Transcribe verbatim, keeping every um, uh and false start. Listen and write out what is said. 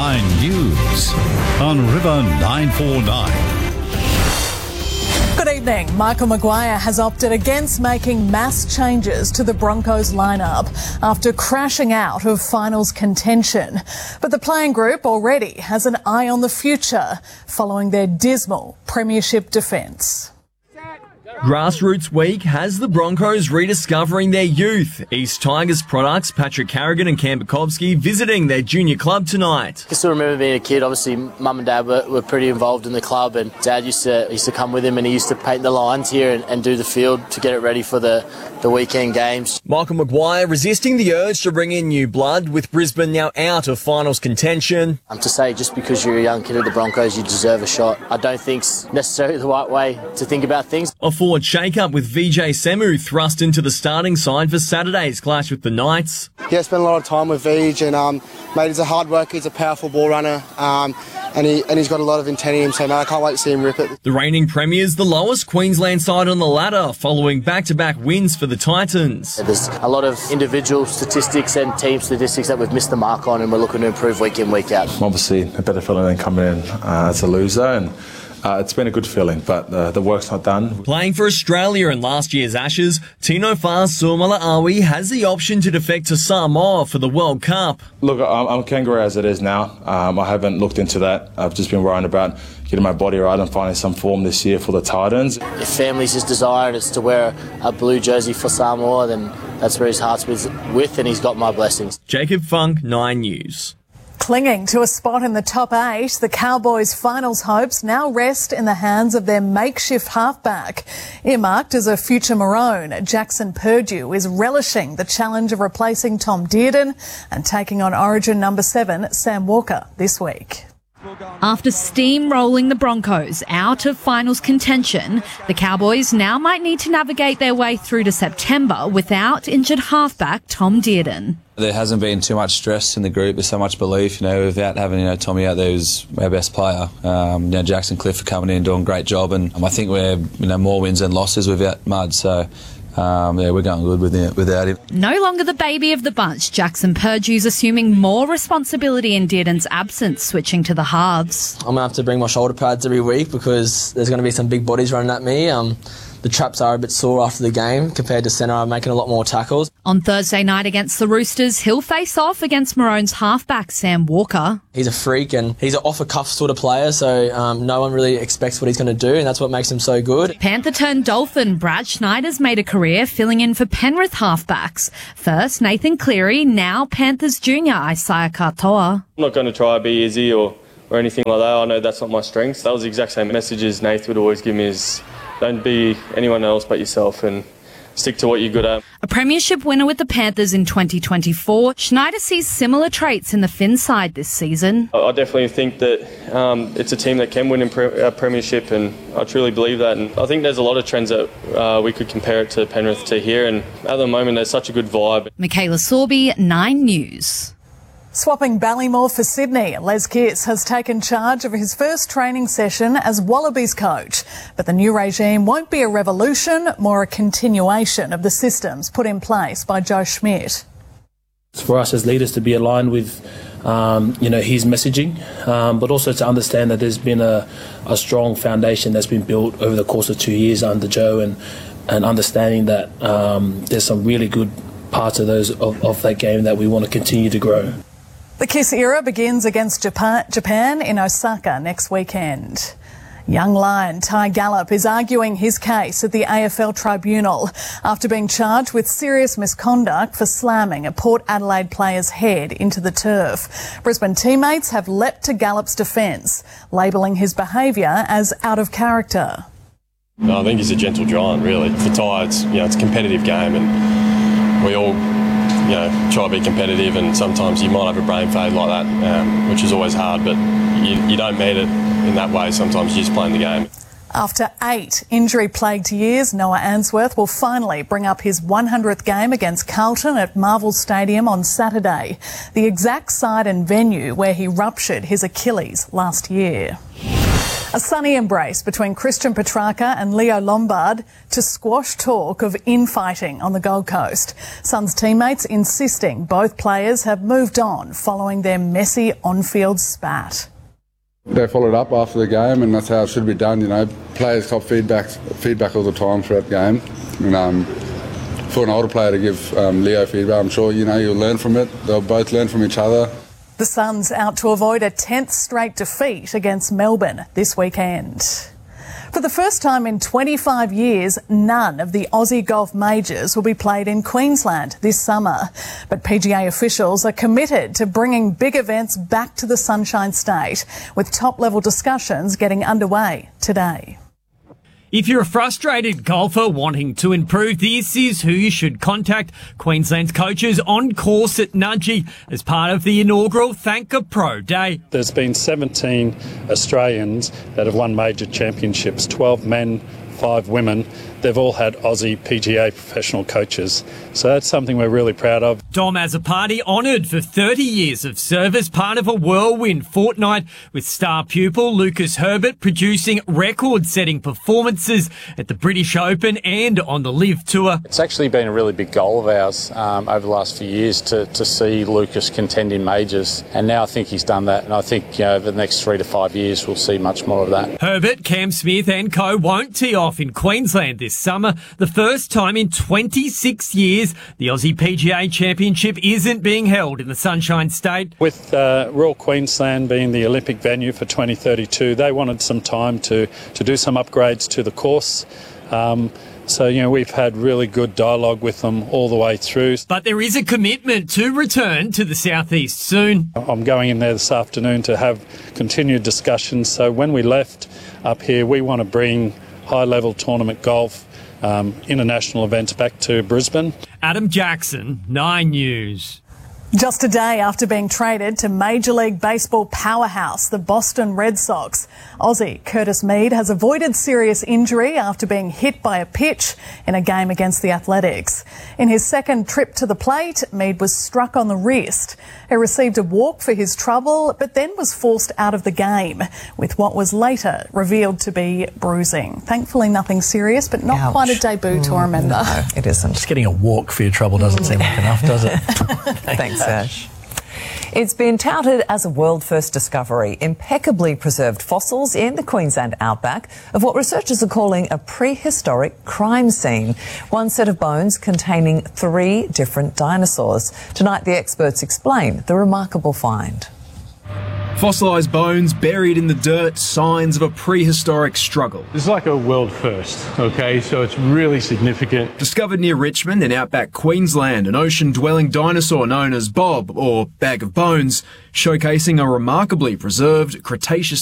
Nine News on River nine four nine. Good evening. Michael Maguire has opted against making mass changes to the Broncos lineup after crashing out of finals contention. But the playing group already has an eye on the future following their dismal premiership defence. Grassroots Week has the Broncos rediscovering their youth. East Tigers products Patrick Carrigan and Cam Bukowski visiting their junior club tonight. I still remember being a kid. Obviously, mum and dad were, were pretty involved in the club, and dad used to used to come with him, and he used to paint the lines here and, and do the field to get it ready for the, the weekend games. Michael Maguire resisting the urge to bring in new blood, with Brisbane now out of finals contention. Um, to say just because you're a young kid at the Broncos, you deserve a shot, I don't think's necessarily the right way to think about things. A forward shake-up with V J Semu thrust into the starting side for Saturday's clash with the Knights. Yeah, I spent a lot of time with Vij, and um, mate, he's a hard worker, he's a powerful ball runner, um, and, he, and he's got a lot of intent in him, so mate, I can't wait to see him rip it. The reigning premiers, the lowest Queensland side on the ladder, following back-to-back wins for the Titans. There's a lot of individual statistics and team statistics that we've missed the mark on, and we're looking to improve week in, week out. Obviously, a better feeling than coming in uh, as a loser, and Uh, it's been a good feeling, but uh, the work's not done. Playing for Australia in last year's Ashes, Tino Fa'asuamaleaui has the option to defect to Samoa for the World Cup. Look, I'm, I'm a kangaroo as it is now. Um, I haven't looked into that. I've just been worrying about getting my body right and finding some form this year for the Titans. If family's his desire is to wear a blue jersey for Samoa, then that's where his heart's with, with and he's got my blessings. Jacob Funk, Nine News. Clinging to a spot in the top eight, the Cowboys' finals hopes now rest in the hands of their makeshift halfback. Earmarked as a future Maroon, Jackson Purdue is relishing the challenge of replacing Tom Dearden and taking on Origin number seven, Sam Walker, this week. After steamrolling the Broncos out of finals contention, the Cowboys now might need to navigate their way through to September without injured halfback Tom Dearden. There hasn't been too much stress in the group. There's so much belief, you know, without having, you know, Tommy out there who's our best player. Um, you know, Jackson Cliff are coming in and doing a great job, and um, I think we're, you know, more wins than losses without Mud. So, um, yeah, we're going good with it, without him. No longer the baby of the bunch, Jackson Purdue's assuming more responsibility in Dearden's absence, switching to the halves. I'm going to have to bring my shoulder pads every week because there's going to be some big bodies running at me. Um, The traps are a bit sore after the game compared to centre. I'm making a lot more tackles. On Thursday night against the Roosters, he'll face off against Maroon's halfback Sam Walker. He's a freak and he's an off-a-cuff sort of player, so um, no one really expects what he's going to do, and that's what makes him so good. Panther-turned-Dolphin Brad Schneider's made a career filling in for Penrith halfbacks. First, Nathan Cleary, now Panthers junior Isaiah Katoa. I'm not going to try to be easy or, or anything like that. I know that's not my strength. That was the exact same message as Nath would always give me is, don't be anyone else but yourself and stick to what you're good at. A premiership winner with the Panthers in twenty twenty-four, Schneider sees similar traits in the Finn side this season. I definitely think that um, it's a team that can win a premiership, and I truly believe that. And I think there's a lot of trends that uh, we could compare it to Penrith to here, and at the moment there's such a good vibe. Michaela Sorby, Nine News. Swapping Ballymore for Sydney, Les Kiss has taken charge of his first training session as Wallabies coach. But the new regime won't be a revolution, more a continuation of the systems put in place by Joe Schmidt. It's for us as leaders to be aligned with um, you know, his messaging, um, but also to understand that there's been a, a strong foundation that's been built over the course of two years under Joe, and, and understanding that um, there's some really good parts of those of, of that game that we want to continue to grow. The Kiss era begins against Japan, Japan in Osaka next weekend. Young Lion Ty Gallop is arguing his case at the A F L Tribunal after being charged with serious misconduct for slamming a Port Adelaide player's head into the turf. Brisbane teammates have leapt to Gallop's defence, labelling his behaviour as out of character. No, I think he's a gentle giant, really. For Ty, it's, you know, it's a competitive game, and we all, you know, try to be competitive, and sometimes you might have a brain fade like that, um, which is always hard, but you, you don't mean it in that way. Sometimes you're just playing the game. After eight injury-plagued years, Noah Answorth will finally bring up his one hundredth game against Carlton at Marvel Stadium on Saturday, the exact site and venue where he ruptured his Achilles last year. A sunny embrace between Christian Petrarca and Leo Lombard to squash talk of infighting on the Gold Coast. Suns teammates insisting both players have moved on following their messy on-field spat. They followed up after the game, and that's how it should be done. You know, players cop feedback, feedback all the time throughout the game. And, um, for an older player to give um, Leo feedback, I'm sure you know you'll learn from it. They'll both learn from each other. The Suns out to avoid a tenth straight defeat against Melbourne this weekend. For the first time in twenty-five years, none of the Aussie golf majors will be played in Queensland this summer. But P G A officials are committed to bringing big events back to the Sunshine State, with top-level discussions getting underway today. If you're a frustrated golfer wanting to improve, this is who you should contact. Queensland's coaches on course at Nudgee as part of the inaugural Thank a Pro Day. There's been seventeen Australians that have won major championships, twelve men, five women. They've all had Aussie P G A professional coaches. So that's something we're really proud of. Dom Azzopardi honoured for thirty years of service, part of a whirlwind fortnight with star pupil Lucas Herbert producing record-setting performances at the British Open and on the Live Tour. It's actually been a really big goal of ours um, over the last few years to, to see Lucas contend in majors, and now I think he's done that, and I think you know, over the next three to five years we'll see much more of that. Herbert, Cam Smith and co won't tee off in Queensland this summer. The first time in twenty-six years the Aussie P G A Championship isn't being held in the Sunshine State. With uh, Royal Queensland being the Olympic venue for twenty thirty-two, they wanted some time to, to do some upgrades to the course. Um, So, you know, we've had really good dialogue with them all the way through. But there is a commitment to return to the southeast soon. I'm going in there this afternoon to have continued discussions. So when we left up here, we want to bring high-level tournament golf, um, international events back to Brisbane. Adam Jackson, Nine News. Just a day after being traded to Major League Baseball powerhouse, the Boston Red Sox, Aussie Curtis Mead has avoided serious injury after being hit by a pitch in a game against the Athletics. In his second trip to the plate, Mead was struck on the wrist. He received a walk for his trouble, but then was forced out of the game with what was later revealed to be bruising. Thankfully, nothing serious, but not Ouch. quite a debut to remember. No, it isn't. Just getting a walk for your trouble doesn't seem like enough, does it? Thanks, Ash. It's been touted as a world-first discovery, impeccably preserved fossils in the Queensland outback of what researchers are calling a prehistoric crime scene. One set of bones containing three different dinosaurs. Tonight, the experts explain the remarkable find. Fossilised bones buried in the dirt, signs of a prehistoric struggle. It's like a world first, okay, so it's really significant. Discovered near Richmond in outback Queensland, an ocean-dwelling dinosaur known as Bob, or Bag of Bones, showcasing a remarkably preserved Cretaceous